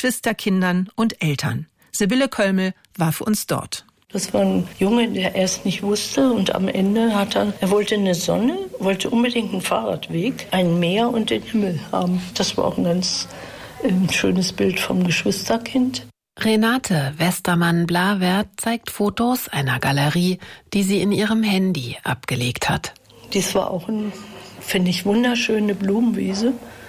Geschwisterkindern und Eltern. Sibylle Kölmel war für uns dort. Das war ein Junge, der erst nicht wusste und am Ende er wollte eine Sonne, wollte unbedingt einen Fahrradweg, ein Meer und den Himmel haben. Das war auch ein ganz schönes Bild vom Geschwisterkind. Renate Westermann-Blawert zeigt Fotos einer Galerie, die sie in ihrem Handy abgelegt hat. Dies war auch finde ich, wunderschöne Blumenwiese.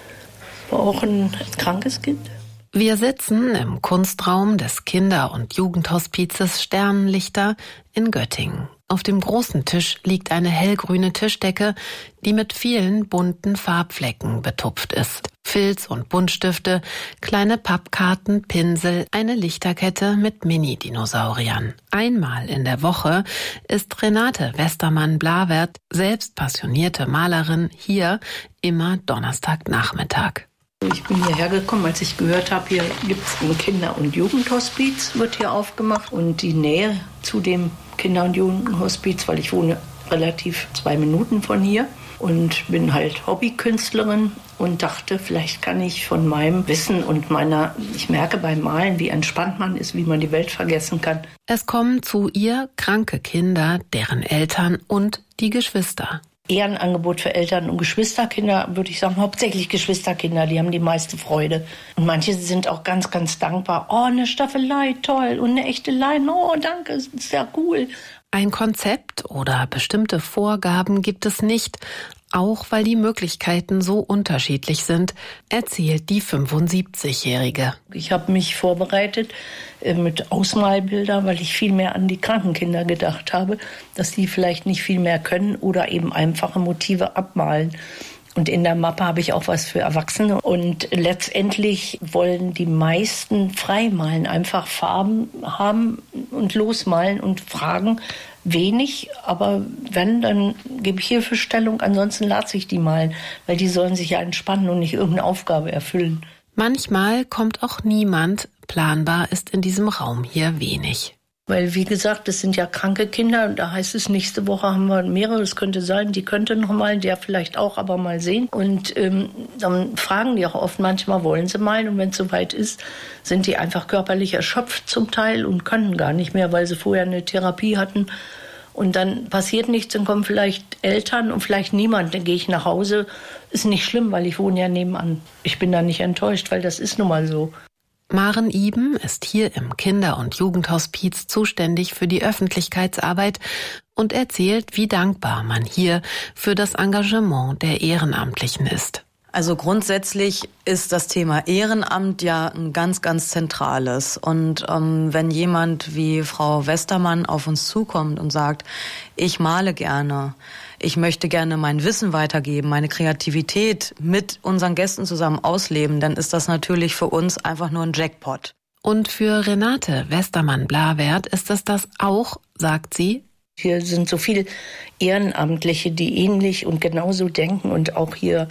War auch ein krankes Kind. Wir sitzen im Kunstraum des Kinder- und Jugendhospizes Sternenlichter in Göttingen. Auf dem großen Tisch liegt eine hellgrüne Tischdecke, die mit vielen bunten Farbflecken betupft ist. Filz und Buntstifte, kleine Pappkarten, Pinsel, eine Lichterkette mit Mini-Dinosauriern. Einmal in der Woche ist Renate Westermann-Blawert, selbst passionierte Malerin, hier immer Donnerstagnachmittag. Ich bin hierher gekommen, als ich gehört habe, hier gibt es ein Kinder- und Jugendhospiz, wird hier aufgemacht. Und die Nähe zu dem Kinder- und Jugendhospiz, weil ich wohne relativ 2 Minuten von hier und bin halt Hobbykünstlerin und dachte, vielleicht kann ich von meinem Wissen und ich merke beim Malen, wie entspannt man ist, wie man die Welt vergessen kann. Es kommen zu ihr kranke Kinder, deren Eltern und die Geschwister. Ehrenangebot für Eltern und Geschwisterkinder, würde ich sagen, hauptsächlich Geschwisterkinder, die haben die meiste Freude. Und manche sind auch ganz, ganz dankbar. Oh, eine Staffelei, toll. Und eine echte Leine, oh, danke, ist ja cool. Ein Konzept oder bestimmte Vorgaben gibt es nicht, auch weil die Möglichkeiten so unterschiedlich sind, erzählt die 75-Jährige. Ich habe mich vorbereitet mit Ausmalbildern, weil ich viel mehr an die Krankenkinder gedacht habe, dass die vielleicht nicht viel mehr können oder eben einfache Motive abmalen. Und in der Mappe habe ich auch was für Erwachsene. Und letztendlich wollen die meisten freimalen, einfach Farben haben und losmalen und fragen wenig. Aber wenn, dann gebe ich Hilfestellung, ansonsten lasse ich die malen, weil die sollen sich ja entspannen und nicht irgendeine Aufgabe erfüllen. Manchmal kommt auch niemand. Planbar ist in diesem Raum hier wenig. Weil, wie gesagt, das sind ja kranke Kinder. Und da heißt es, nächste Woche haben wir mehrere. Es könnte sein, die könnte noch mal, der vielleicht auch, aber mal sehen. Und dann fragen die auch oft, manchmal wollen sie malen. Und wenn es soweit ist, sind die einfach körperlich erschöpft zum Teil und können gar nicht mehr, weil sie vorher eine Therapie hatten. Und dann passiert nichts, dann kommen vielleicht Eltern und vielleicht niemand. Dann gehe ich nach Hause. Ist nicht schlimm, weil ich wohne ja nebenan. Ich bin da nicht enttäuscht, weil das ist nun mal so. Maren Iben ist hier im Kinder- und Jugendhospiz zuständig für die Öffentlichkeitsarbeit und erzählt, wie dankbar man hier für das Engagement der Ehrenamtlichen ist. Also grundsätzlich ist das Thema Ehrenamt ja ein ganz, ganz zentrales. Und wenn jemand wie Frau Westermann auf uns zukommt und sagt, ich male gerne, ich möchte gerne mein Wissen weitergeben, meine Kreativität mit unseren Gästen zusammen ausleben, dann ist das natürlich für uns einfach nur ein Jackpot. Und für Renate Westermann-Blawert ist es das auch, sagt sie. Hier sind so viele Ehrenamtliche, die ähnlich und genauso denken und auch hier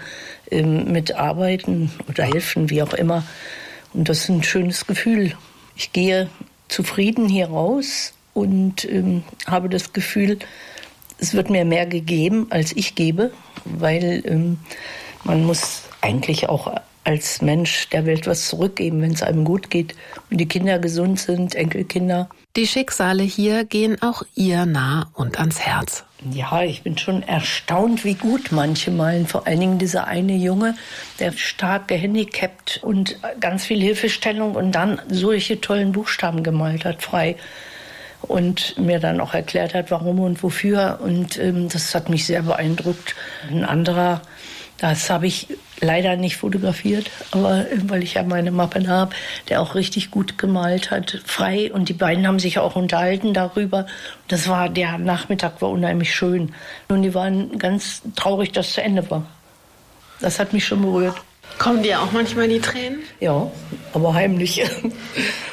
mitarbeiten oder helfen, wie auch immer. Und das ist ein schönes Gefühl. Ich gehe zufrieden hier raus und habe das Gefühl, es wird mir mehr gegeben, als ich gebe, weil man muss eigentlich auch als Mensch der Welt was zurückgeben, wenn es einem gut geht und die Kinder gesund sind, Enkelkinder. Die Schicksale hier gehen auch ihr nah und ans Herz. Ja, ich bin schon erstaunt, wie gut manche malen. Vor allen Dingen dieser eine Junge, der stark gehandicapt und ganz viel Hilfestellung und dann solche tollen Buchstaben gemalt hat, frei. Und mir dann auch erklärt hat, warum und wofür. Und das hat mich sehr beeindruckt. Ein anderer, das habe ich leider nicht fotografiert, aber weil ich ja meine Mappe da habe, der auch richtig gut gemalt hat, frei. Und die beiden haben sich auch unterhalten darüber. Der Nachmittag war unheimlich schön. Und die waren ganz traurig, dass es zu Ende war. Das hat mich schon berührt. Kommen dir auch manchmal die Tränen? Ja, aber heimlich.